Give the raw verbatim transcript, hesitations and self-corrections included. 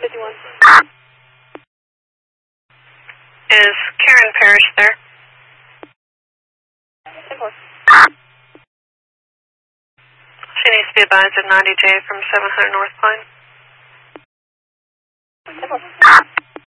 fifty-one. Is Karen Parrish there? She needs to be advised of ninety J from seven hundred North Pine.